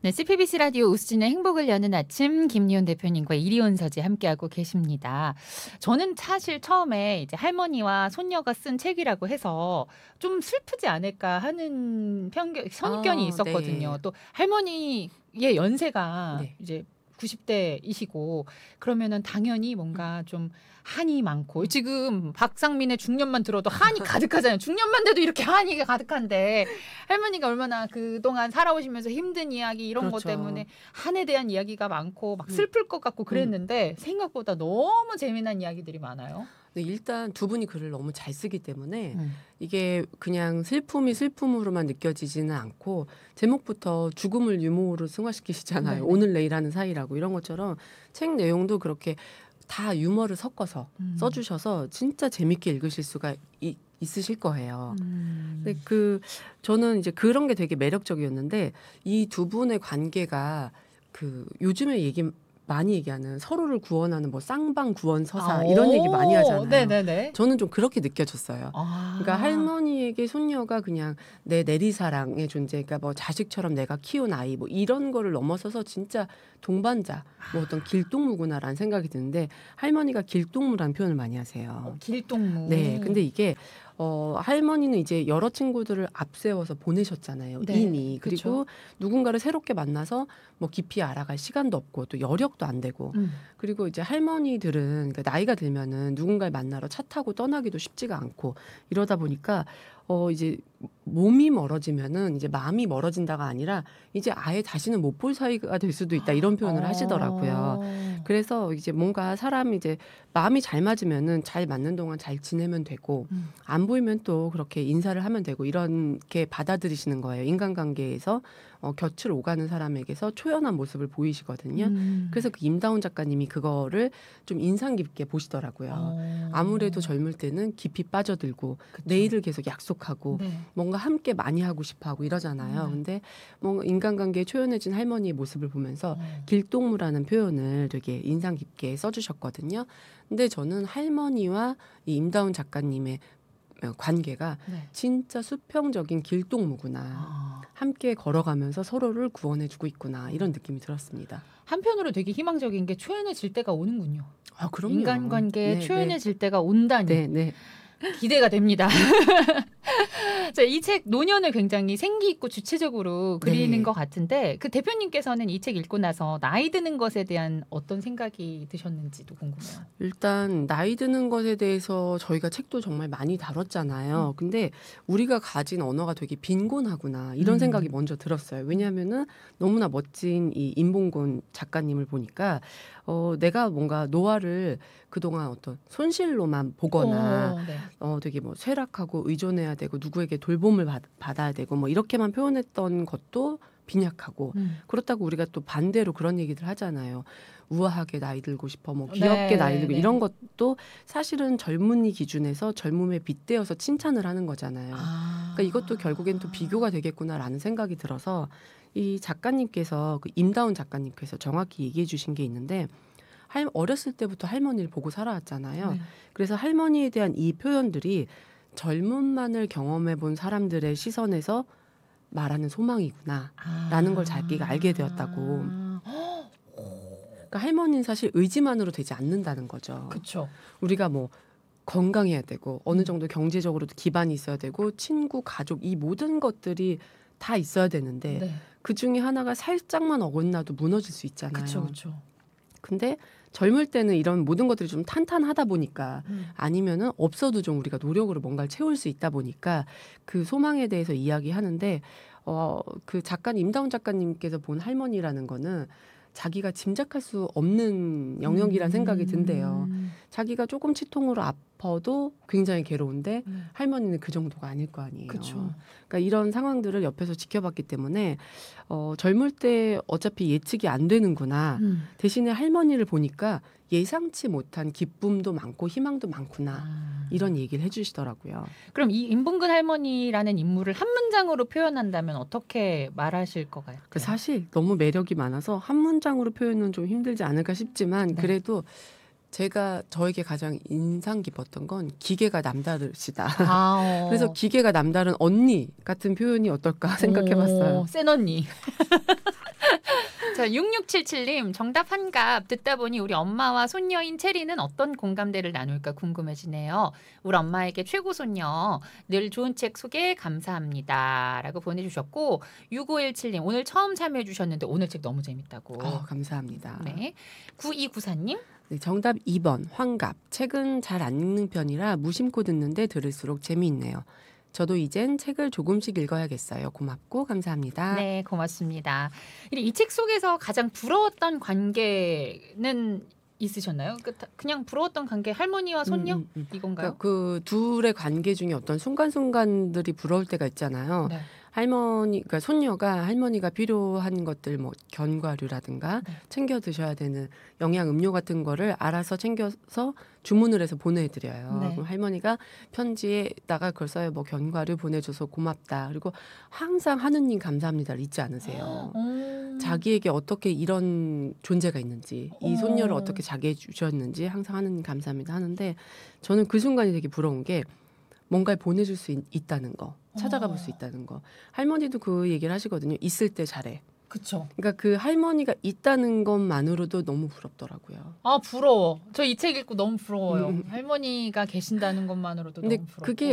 네, CPBC 라디오 우수진의 행복을 여는 아침 김리온 대표님과 이리온 서지 함께하고 계십니다. 저는 사실 처음에 이제 할머니와 손녀가 쓴 책이라고 해서 좀 슬프지 않을까 하는 선견이 있었거든요. 네. 또 할머니의 연세가 네. 이제 90대이시고 그러면은 당연히 뭔가 좀 한이 많고 지금 박상민의 중년만 들어도 한이 가득하잖아요. 중년만 돼도 이렇게 한이 가득한데 할머니가 얼마나 그동안 살아오시면서 힘든 이야기 이런 것 그렇죠. 때문에 한에 대한 이야기가 많고 막 슬플 것 같고 그랬는데 생각보다 너무 재미난 이야기들이 많아요. 네, 일단 두 분이 글을 너무 잘 쓰기 때문에 이게 그냥 슬픔이 슬픔으로만 느껴지지는 않고 제목부터 죽음을 유머로 승화시키시잖아요. 네네. 오늘 내일하는 사이라고 이런 것처럼 책 내용도 그렇게 다 유머를 섞어서 써주셔서 진짜 재밌게 읽으실 수가 있으실 거예요. 근데 저는 이제 그런 게 되게 매력적이었는데 이 두 분의 관계가 요즘에 많이 얘기하는 서로를 구원하는 뭐 쌍방 구원 서사 이런 얘기 많이 하잖아요. 네네네. 저는 좀 그렇게 느껴졌어요. 그러니까 할머니에게 손녀가 그냥 내 내리사랑의 존재, 그러니까 뭐 자식처럼 내가 키운 아이 뭐 이런 거를 넘어서서 진짜 동반자, 뭐 어떤 길동무구나라는 생각이 드는데 할머니가 길동무라는 표현을 많이 하세요. 길동무. 네, 근데 이게 할머니는 이제 여러 친구들을 앞세워서 보내셨잖아요. 네, 이미. 그리고 그쵸. 누군가를 새롭게 만나서 뭐 깊이 알아갈 시간도 없고 또 여력도 안 되고 그리고 이제 할머니들은 그러니까 나이가 들면은 누군가를 만나러 차 타고 떠나기도 쉽지가 않고 이러다 보니까 이제 몸이 멀어지면은 이제 마음이 멀어진다가 아니라 이제 아예 다시는 못 볼 사이가 될 수도 있다 이런 표현을 하시더라고요. 그래서 이제 뭔가 사람이 이제 마음이 잘 맞으면은 잘 맞는 동안 잘 지내면 되고 안 보이면 또 그렇게 인사를 하면 되고 이렇게 받아들이시는 거예요. 인간관계에서 곁을 오가는 사람에게서 초연한 모습을 보이시거든요. 그래서 그 임다운 작가님이 그거를 좀 인상 깊게 보시더라고요. 아무래도 젊을 때는 깊이 빠져들고 그쵸. 내일을 계속 약속하고 네. 뭔가 함께 많이 하고 싶어하고 이러잖아요. 근데 뭔가 인간관계에 초연해진 할머니의 모습을 보면서 길동무라는 표현을 되게 인상 깊게 써주셨거든요. 근데 저는 할머니와 이 임다운 작가님의 관계가 네. 진짜 수평적인 길동무구나. 함께 걸어가면서 서로를 구원해주고 있구나. 이런 느낌이 들었습니다. 한편으로 되게 희망적인 게 초연해질 때가 오는군요. 아, 그럼요. 인간관계에 네, 초연해질 때가 온다니 네, 네. 기대가 됩니다. 자, 이 책 노년을 굉장히 생기 있고 주체적으로 그리는 네. 것 같은데 그 대표님께서는 이 책 읽고 나서 나이 드는 것에 대한 어떤 생각이 드셨는지도 궁금해요. 일단 나이 드는 것에 대해서 저희가 책도 정말 많이 다뤘잖아요. 근데 우리가 가진 언어가 되게 빈곤하구나 이런 생각이 먼저 들었어요. 왜냐하면은 너무나 멋진 이 임봉곤 작가님을 보니까 내가 뭔가 노화를 그동안 어떤 손실로만 보거나 네. 되게 뭐 쇠락하고 의존해야 되고 누구에게 돌봄을 받아야 되고 뭐 이렇게만 표현했던 것도 빈약하고 그렇다고 우리가 또 반대로 그런 얘기들 하잖아요. 우아하게 나이 들고 싶어 뭐 귀엽게 네, 나이 들고 네. 이런 것도 사실은 젊은이 기준에서 젊음에 빗대어서 칭찬을 하는 거잖아요. 그러니까 이것도 결국엔 또 비교가 되겠구나라는 생각이 들어서 이 작가님께서 그 임다운 작가님께서 정확히 얘기해 주신 게 있는데 어렸을 때부터 할머니를 보고 살아왔잖아요. 네. 그래서 할머니에 대한 이 표현들이 젊음만을 경험해 본 사람들의 시선에서 말하는 소망이구나라는 걸 자기가 알게 되었다고. 그러니까 할머니는 사실 의지만으로 되지 않는다는 거죠. 그렇죠. 우리가 뭐 건강해야 되고 어느 정도 경제적으로도 기반이 있어야 되고 친구, 가족 이 모든 것들이 다 있어야 되는데 네. 그 중에 하나가 살짝만 어긋나도 무너질 수 있잖아요. 그렇죠. 근데 젊을 때는 이런 모든 것들이 좀 탄탄하다 보니까 아니면은 없어도 좀 우리가 노력으로 뭔가를 채울 수 있다 보니까 그 소망에 대해서 이야기하는데 그 작가님 임다운 작가님께서 본 할머니라는 거는 자기가 짐작할 수 없는 영역이란 생각이 든대요. 자기가 조금 치통으로 아파도 굉장히 괴로운데 할머니는 그 정도가 아닐 거 아니에요. 그쵸. 그러니까 이런 상황들을 옆에서 지켜봤기 때문에 젊을 때 어차피 예측이 안 되는구나. 대신에 할머니를 보니까 예상치 못한 기쁨도 많고 희망도 많구나. 이런 얘기를 해주시더라고요. 그럼 이 임봉근 할머니라는 인물을 한 문장으로 표현한다면 어떻게 말하실 것 같아요? 사실 너무 매력이 많아서 한 문장으로 표현은 좀 힘들지 않을까 싶지만 네. 그래도 저에게 가장 인상 깊었던 건 기계가 남다르시다. 그래서 기계가 남다른 언니 같은 표현이 어떨까 생각해봤어요. 센 언니. 자, 6677님 정답 한갑 듣다 보니 우리 엄마와 손녀인 체리는 어떤 공감대를 나눌까 궁금해지네요. 우리 엄마에게 최고 손녀 늘 좋은 책 소개 감사합니다. 라고 보내주셨고 6517님 오늘 처음 참여해 주셨는데 오늘 책 너무 재밌다고. 감사합니다. 네. 9294님 네, 정답 2번 환갑. 책은 잘 안 읽는 편이라 무심코 듣는데 들을수록 재미있네요. 저도 이젠 책을 조금씩 읽어야겠어요. 고맙고 감사합니다. 네, 고맙습니다. 이 책 속에서 가장 부러웠던 관계는 있으셨나요? 그냥 부러웠던 관계 할머니와 손녀 이건가요? 그러니까 그 둘의 관계 중에 어떤 순간순간들이 부러울 때가 있잖아요. 네. 그러니까 손녀가 할머니가 필요한 것들 뭐 견과류라든가 네. 챙겨 드셔야 되는 영양 음료 같은 거를 알아서 챙겨서 주문을 해서 보내드려요. 네. 그럼 할머니가 편지에다가 그걸 써요. 뭐 견과류 보내줘서 고맙다. 그리고 항상 하느님 감사합니다를 잊지 않으세요. 자기에게 어떻게 이런 존재가 있는지, 이 손녀를 어떻게 자기해 주셨는지 항상 하느님 감사합니다 하는데, 저는 그 순간이 되게 부러운 게 뭔가를 보내줄 수 있다는 거, 찾아가 볼 수 있다는 거. 할머니도 그 얘기를 하시거든요. 있을 때 잘해. 그쵸. 그러니까 그 할머니가 있다는 것만으로도 너무 부럽더라고요. 아, 부러워. 저 이 책 읽고 너무 부러워요. 할머니가 계신다는 것만으로도 근데 너무 부럽고. 그게